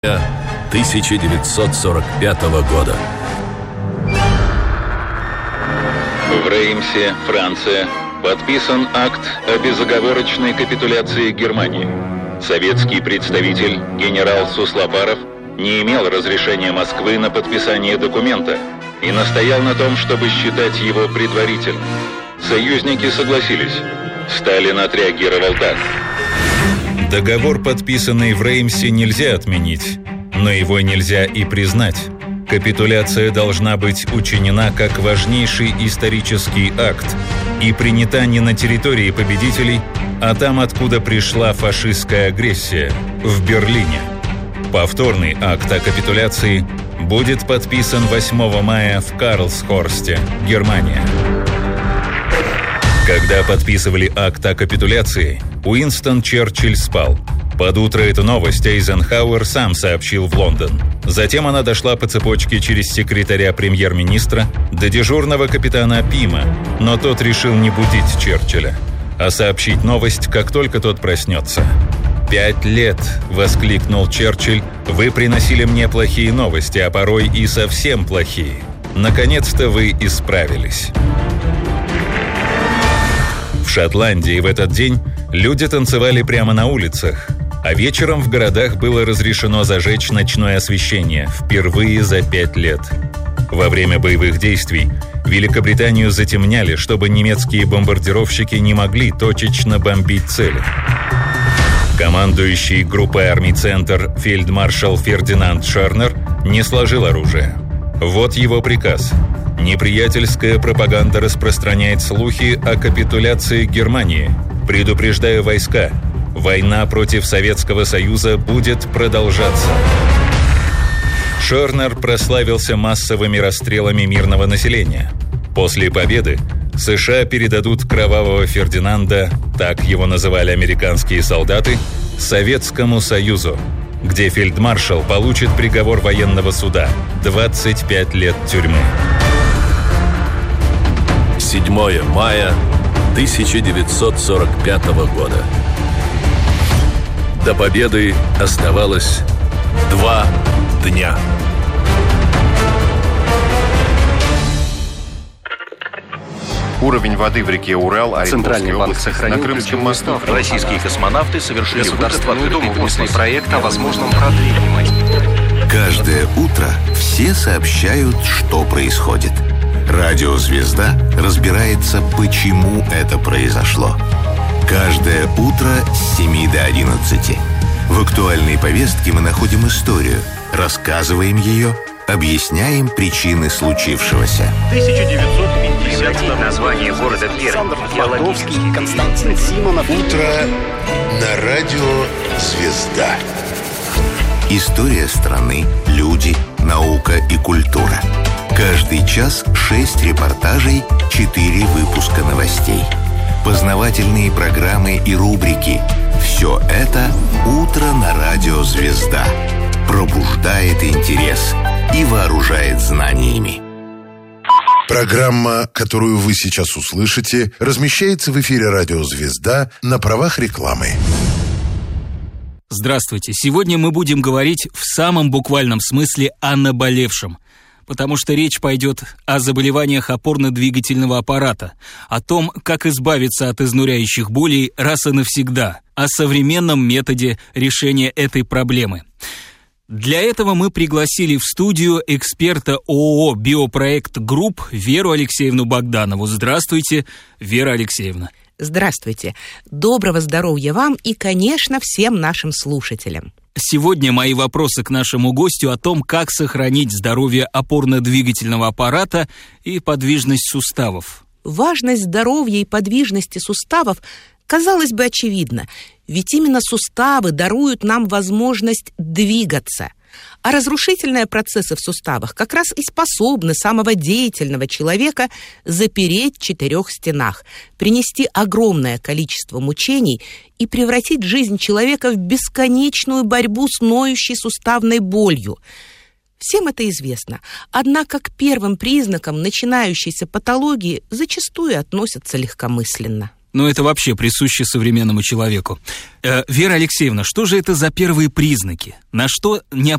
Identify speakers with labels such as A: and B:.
A: 1945 года.
B: В Реймсе, Франция, подписан акт о безоговорочной капитуляции Германии. Советский представитель генерал Суслопаров не имел разрешения Москвы на подписание документа и настоял на том, чтобы считать его предварительным. Союзники согласились. Сталин отреагировал так.
C: Договор, подписанный в Реймсе, нельзя отменить, но его нельзя и признать. Капитуляция должна быть учинена как важнейший исторический акт и принята не на территории победителей, а там, откуда пришла фашистская агрессия, в Берлине. Повторный акт о капитуляции будет подписан 8 мая в Карлсхорсте, Германия. Когда подписывали акт о капитуляции, Уинстон Черчилль спал. Под утро эту новость Эйзенхауэр сам сообщил в Лондон. Затем она дошла по цепочке через секретаря премьер-министра до дежурного капитана Пима, но тот решил не будить Черчилля, а сообщить новость, как только тот проснется. «5 лет!» — воскликнул Черчилль. «Вы приносили мне плохие новости, а порой и совсем плохие. Наконец-то вы исправились». В Шотландии в этот день люди танцевали прямо на улицах, а вечером в городах было разрешено зажечь ночное освещение впервые за 5 лет. Во время боевых действий Великобританию затемняли, чтобы немецкие бомбардировщики не могли точечно бомбить цели. Командующий группой армий «Центр» фельдмаршал Фердинанд Шернер не сложил оружие. Вот его приказ. Неприятельская пропаганда распространяет слухи о капитуляции Германии. Предупреждаю войска, война против Советского Союза будет продолжаться. Шернер прославился массовыми расстрелами мирного населения. После победы США передадут кровавого Фердинанда, так его называли американские солдаты, Советскому Союзу, где фельдмаршал получит приговор военного суда – 25 лет тюрьмы.
A: 7 мая 1945 года. До победы оставалось 2 дня.
D: Уровень воды в реке Урал,
E: Центральный банк сохранил
D: на Крымском мосту.
E: Российские космонавты совершили
D: Государственную Думу внесли проект о возможном продлении.
F: Каждое утро все сообщают, что происходит. Радио «Звезда» разбирается, почему это произошло. Каждое утро с 7 до 11. В актуальной повестке мы находим историю, рассказываем ее, объясняем причины случившегося.
G: 1950 название города Пермь.
H: Фортовский, Константин Симонов.
I: Утро на радио «Звезда».
F: История страны, люди, наука и культура. Каждый час 6 репортажей, 4 выпуска новостей. Познавательные программы и рубрики. Все это «Утро на радио «Звезда». Пробуждает интерес и вооружает знаниями.
I: Программа, которую вы сейчас услышите, размещается в эфире радио «Звезда» на правах рекламы.
J: Здравствуйте. Сегодня мы будем говорить в самом буквальном смысле о наболевшем. Потому что речь пойдет о заболеваниях опорно-двигательного аппарата, о том, как избавиться от изнуряющих болей раз и навсегда, о современном методе решения этой проблемы. Для этого мы пригласили в студию эксперта ООО «Биопроект Групп» Веру Алексеевну Богданову. Здравствуйте, Вера Алексеевна.
K: Здравствуйте. Доброго здоровья вам и, конечно, всем нашим слушателям.
J: Сегодня мои вопросы к нашему гостю о том, как сохранить здоровье опорно-двигательного аппарата и подвижность суставов.
K: Важность здоровья и подвижности суставов, казалось бы, очевидна, ведь именно суставы даруют нам возможность двигаться. А разрушительные процессы в суставах как раз и способны самого деятельного человека запереть в 4 стенах, принести огромное количество мучений и превратить жизнь человека в бесконечную борьбу с ноющей суставной болью. Всем это известно, однако к первым признакам начинающейся патологии зачастую относятся легкомысленно.
J: Но это вообще присуще современному человеку. Вера Алексеевна, что же это за первые признаки? На что